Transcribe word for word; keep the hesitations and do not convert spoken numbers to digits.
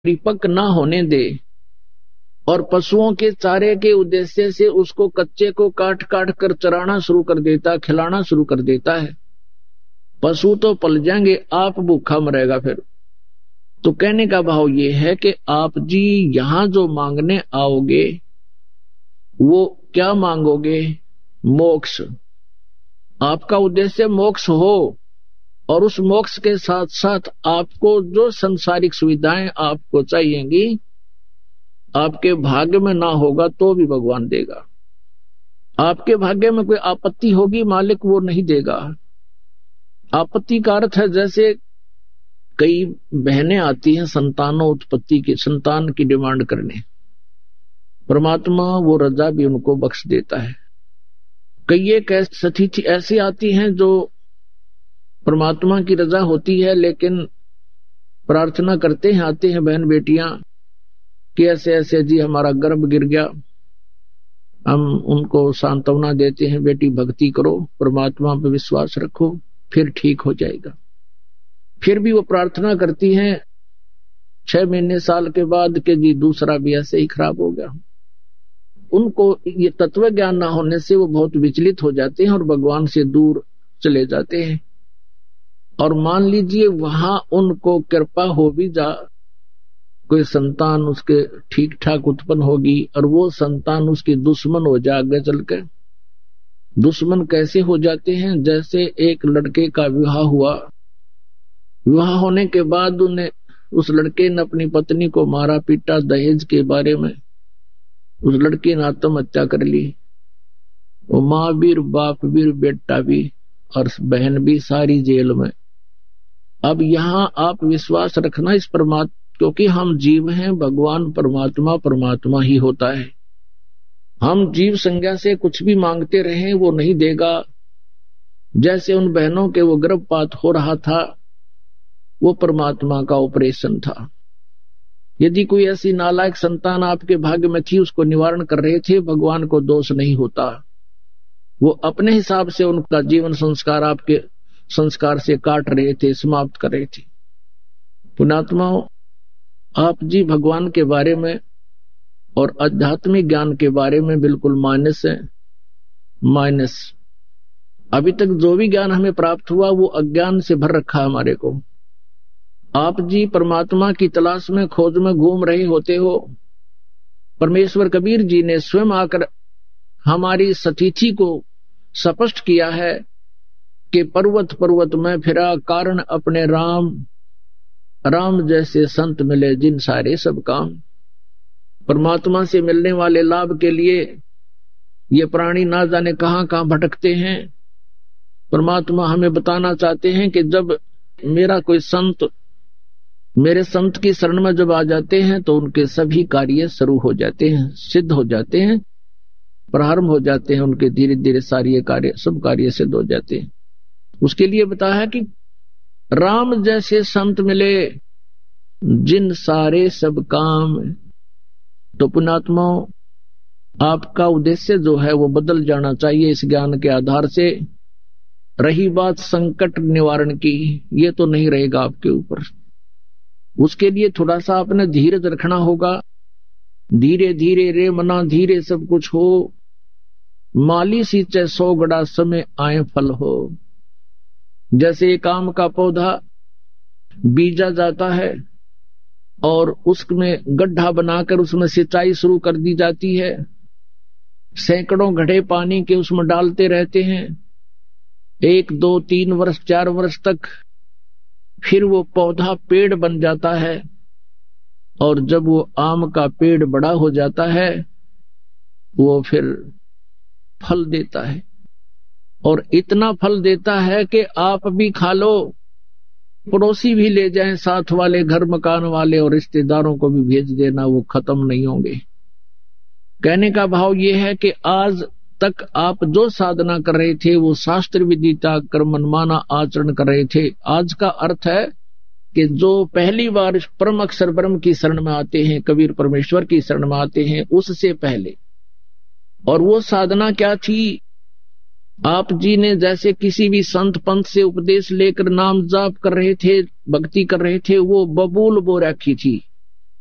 परिपक्व ना होने दे और पशुओं के चारे के उद्देश्य से उसको कच्चे को काट काट कर चराना शुरू कर देता, खिलाना शुरू कर देता है। पशु तो पल जाएंगे, आप भूखा मरेगा फिर। तो कहने का भाव ये है कि आप जी यहां जो मांगने आओगे वो क्या मांगोगे? मोक्ष। आपका उद्देश्य मोक्ष हो और उस मोक्ष के साथ साथ आपको जो संसारिक सुविधाएं आपको चाहिएंगी आपके भाग्य में ना होगा तो भी भगवान देगा। आपके भाग्य में कोई आपत्ति होगी, मालिक वो नहीं देगा। आपत्ति का अर्थ है जैसे कई बहनें आती हैं संतानों उत्पत्ति की, संतान की डिमांड करने, परमात्मा वो रजा भी उनको बख्श देता है। कई एक स्थिति ऐसी आती हैं जो परमात्मा की रजा होती है, लेकिन प्रार्थना करते हैं, आते हैं बहन बेटियां कि ऐसे ऐसे जी हमारा गर्भ गिर गया। हम उनको सांत्वना देते हैं, बेटी भक्ति करो, परमात्मा पर विश्वास रखो, फिर ठीक हो जाएगा। फिर भी वो प्रार्थना करती हैं छह महीने साल के बाद कि जी दूसरा भी ऐसे ही खराब हो गया। उनको ये तत्व ज्ञान ना होने से वो बहुत विचलित हो जाते हैं और भगवान से दूर चले जाते हैं। और मान लीजिए वहां उनको कृपा हो भी जा, कोई संतान उसके ठीक ठाक उत्पन्न होगी और वो संतान उसकी दुश्मन हो जाए आगे चलकर। दुश्मन कैसे हो जाते हैं? जैसे एक लड़के का विवाह हुआ, विवाह होने के बाद उन्हें उस लड़के ने अपनी पत्नी को मारा पीटा दहेज के बारे में, उस लड़के ने आत्महत्या कर ली। वो माँ भी, बाप भी, बेटा भी और बहन भी सारी जेल में। अब यहां आप विश्वास रखना इस परमात्मा, क्योंकि हम जीव हैं, भगवान परमात्मा परमात्मा ही होता है। हम जीव संज्ञा से कुछ भी मांगते रहे वो नहीं देगा। जैसे उन बहनों के वो गर्भपात हो रहा था, वो परमात्मा का ऑपरेशन था। यदि कोई ऐसी नालायक संतान आपके भाग्य में थी, उसको निवारण कर रहे थे, भगवान को दोष नहीं होता। वो अपने हिसाब से उनका जीवन संस्कार आपके संस्कार से काट रहे थे, समाप्त कर रहे थे। पुण्यात्माओं, आप जी भगवान के बारे में और आध्यात्मिक ज्ञान के बारे में बिल्कुल माइनस है, माइनस। अभी तक जो भी ज्ञान हमें प्राप्त हुआ वो अज्ञान से भर रखा हमारे को। आप जी परमात्मा की तलाश में, खोज में घूम रहे होते हो। परमेश्वर कबीर जी ने स्वयं आकर हमारी स्थिति को स्पष्ट किया है कि पर्वत पर्वत में फिरा कारण अपने राम, राम जैसे संत मिले जिन सारे सब काम। परमात्मा से मिलने वाले लाभ के लिए ये प्राणी ना जाने कहां कहां भटकते हैं। परमात्मा हमें बताना चाहते हैं कि जब मेरा कोई संत, मेरे संत की शरण में जब आ जाते हैं तो उनके सभी कार्य शुरू हो जाते हैं, सिद्ध हो जाते हैं, प्रारंभ हो जाते हैं उनके, धीरे धीरे सारे कार्य, सब कार्य सिद्ध हो जाते हैं। उसके लिए बताया है कि राम जैसे संत मिले जिन सारे सब काम। तो पुण्यात्माओं, आपका उद्देश्य जो है वो बदल जाना चाहिए इस ज्ञान के आधार से। रही बात संकट निवारण की, ये तो नहीं रहेगा आपके ऊपर। उसके लिए थोड़ा सा आपने धीरज रखना होगा। धीरे धीरे रे मना धीरे सब कुछ हो, माली सींचे सौ गड़ा समय आए फल हो। जैसे एक आम का पौधा बीजा जाता है और उसमें गड्ढा बनाकर उसमें सिंचाई शुरू कर दी जाती है, सैकड़ों घड़े पानी के उसमें डालते रहते हैं, एक दो तीन वर्ष चार वर्ष तक, फिर वो पौधा पेड़ बन जाता है। और जब वो आम का पेड़ बड़ा हो जाता है वो फिर फल देता है, और इतना फल देता है कि आप भी खा लो, पड़ोसी भी ले जाएं, साथ वाले, घर मकान वाले और रिश्तेदारों को भी भेज देना, वो खत्म नहीं होंगे। कहने का भाव ये है कि आज तक आप जो साधना कर रहे थे वो शास्त्र विदिता कर्म मनमाना आचरण कर रहे थे। आज का अर्थ है कि जो पहली बार परम अक्षर ब्रह्म की शरण में आते हैं, कबीर परमेश्वर की शरण में आते हैं, उससे पहले, और वो साधना क्या थी? आप जी ने जैसे किसी भी संत पंथ से उपदेश लेकर नाम जाप कर रहे थे, भक्ति कर रहे थे, वो बबूल बो रखी थी।